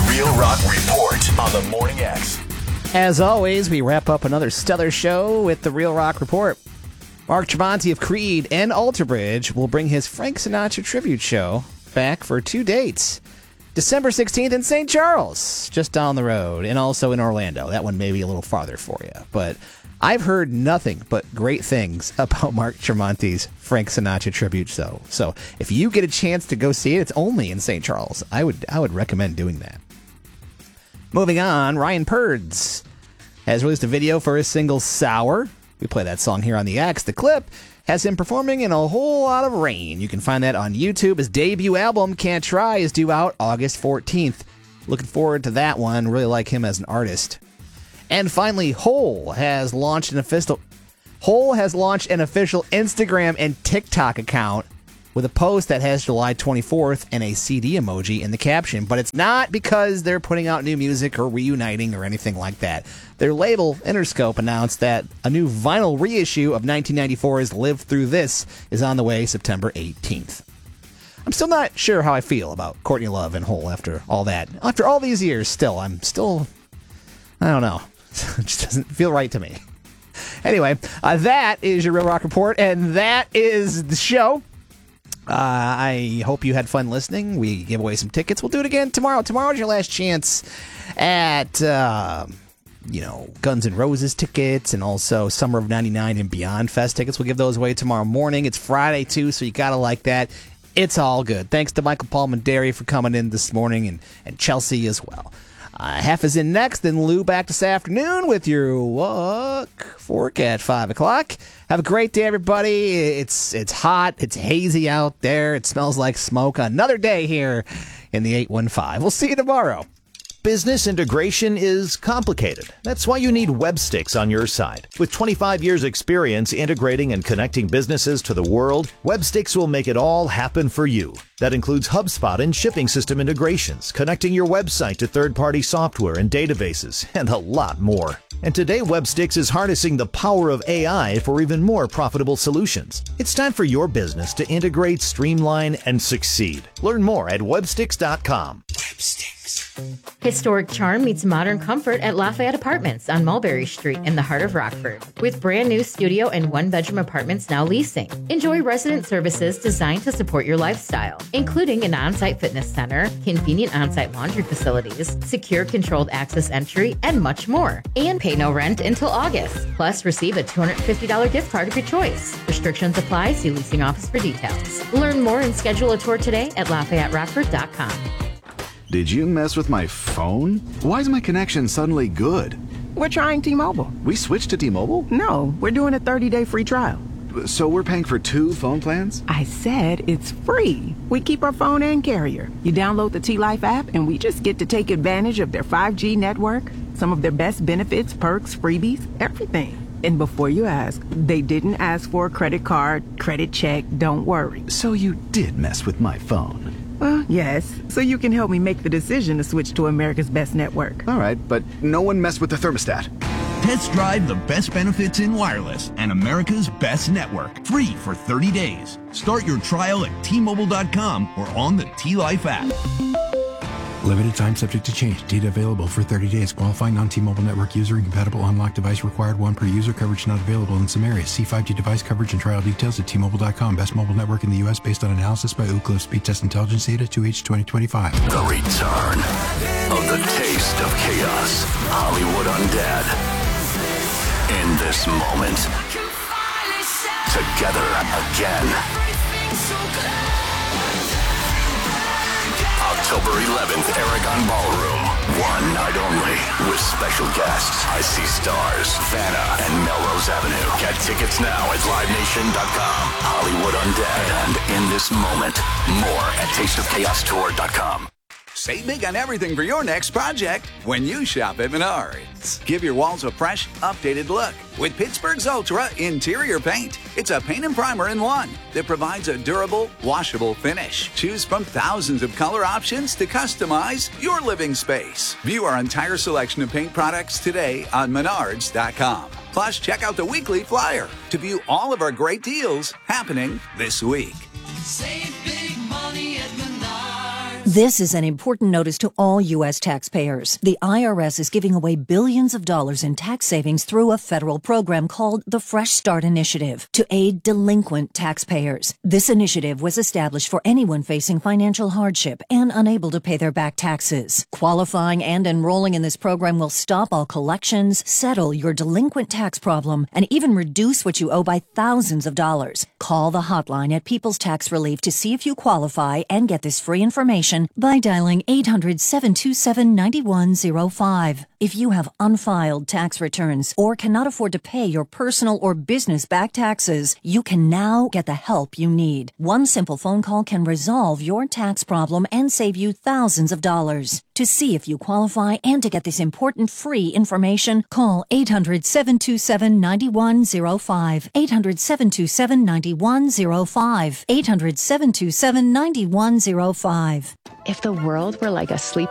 Real Rock Report on the Morning X. As always, we wrap up another stellar show with the Real Rock Report. Mark Tremonti of Creed and Alter Bridge will bring his Frank Sinatra tribute show back for 2 dates. December 16th in St. Charles, just down the road, and also in Orlando. That one may be a little farther for you, but I've heard nothing but great things about Mark Tremonti's Frank Sinatra tribute show. So if you get a chance to go see it, it's only in St. Charles. I would recommend doing that. Moving on, Ryan Purds has released a video for his single Sour. We play that song here on the X. The clip has him performing in a whole lot of rain. You can find that on YouTube. His debut album, Can't Try, is due out August 14th. Looking forward to that one. Really like him as an artist. And finally, Hole has launched an official Instagram and TikTok account with a post that has July 24th and a CD emoji in the caption. But it's not because they're putting out new music or reuniting or anything like that. Their label, Interscope, announced that a new vinyl reissue of 1994's Live Through This is on the way September 18th. I'm still not sure how I feel about Courtney Love and Hole after all that. After all these years, I don't know. It just doesn't feel right to me. Anyway, that is your Real Rock Report, and that is the show. I hope you had fun listening. We gave away some tickets. We'll do it again tomorrow. Tomorrow's your last chance at, Guns N' Roses tickets and also Summer of 99 and Beyond Fest tickets. We'll give those away tomorrow morning. It's Friday, too, so you got to like that. It's all good. Thanks to Michael Palminteri for coming in this morning and Chelsea as well. Half is in next, then Lou back this afternoon with your Walk Fork at 5 o'clock. Have a great day, everybody. It's hot. It's hazy out there. It smells like smoke. Another day here in the 815. We'll see you tomorrow. Business integration is complicated. That's why you need Websticks on your side. With 25 years experience integrating and connecting businesses to the world, Websticks will make it all happen for you. That includes HubSpot and shipping system integrations, connecting your website to third-party software and databases, and a lot more. And today, Websticks is harnessing the power of AI for even more profitable solutions. It's time for your business to integrate, streamline, and succeed. Learn more at websticks.com. Websticks. Historic charm meets modern comfort at Lafayette Apartments on Mulberry Street in the heart of Rockford. With brand new studio and one-bedroom apartments now leasing. Enjoy resident services designed to support your lifestyle, including an on-site fitness center, convenient on-site laundry facilities, secure controlled access entry, and much more. And pay no rent until August. Plus, receive a $250 gift card of your choice. Restrictions apply. See leasing office for details. Learn more and schedule a tour today at LafayetteRockford.com. Did you mess with my phone? Why is my connection suddenly good? We're trying T-Mobile. We switched to T-Mobile? No, we're doing a 30-day free trial. So we're paying for 2 phone plans? I said it's free. We keep our phone and carrier. You download the T-Life app and we just get to take advantage of their 5G network, some of their best benefits, perks, freebies, everything. And before you ask, they didn't ask for a credit card, credit check, don't worry. So you did mess with my phone? Well, yes. So you can help me make the decision to switch to America's Best Network. All right, but no one messed with the thermostat. Test drive the best benefits in wireless and America's Best Network. Free for 30 days. Start your trial at T-Mobile.com or on the T-Life app. Limited time subject to change. Data available for 30 days. Qualifying non-T-Mobile network user. Incompatible unlocked device required. 1 per user. Coverage not available in some areas. See 5G device coverage and trial details at T-Mobile.com. Best mobile network in the U.S. based on analysis by Ookla Speed Test Intelligence Data 2H 2025. The return of the taste of chaos. Hollywood Undead. In this moment. Together again. October 11th, Aragon Ballroom. One night only with special guests I See Stars, Vanna, and Melrose Avenue. Get tickets now at LiveNation.com. Hollywood Undead. And in this moment, more at TasteOfChaosTour.com. Save big on everything for your next project when you shop at Menards. Give your walls a fresh, updated look with Pittsburgh's Ultra Interior Paint. It's a paint and primer in one that provides a durable, washable finish. Choose from thousands of color options to customize your living space. View our entire selection of paint products today on Menards.com. Plus, check out the weekly flyer to view all of our great deals happening this week. Save big money at Menards. This is an important notice to all U.S. taxpayers. The IRS is giving away billions of dollars in tax savings through a federal program called the Fresh Start Initiative to aid delinquent taxpayers. This initiative was established for anyone facing financial hardship and unable to pay their back taxes. Qualifying and enrolling in this program will stop all collections, settle your delinquent tax problem, and even reduce what you owe by thousands of dollars. Call the hotline at People's Tax Relief to see if you qualify and get this free information by dialing 800-727-9105. If you have unfiled tax returns or cannot afford to pay your personal or business back taxes, you can now get the help you need. One simple phone call can resolve your tax problem and save you thousands of dollars. To see if you qualify and to get this important free information, call 800-727-9105. 800-727-9105. 800-727-9105. If the world were like a sleep